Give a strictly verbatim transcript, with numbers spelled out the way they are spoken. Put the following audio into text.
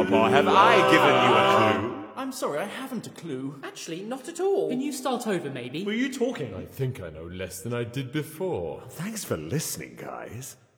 Papa, have I given you a clue? I'm sorry, I haven't a clue. Actually, not at all. Can you start over, maybe? Were you talking? I think I know less than I did before. Thanks for listening, guys.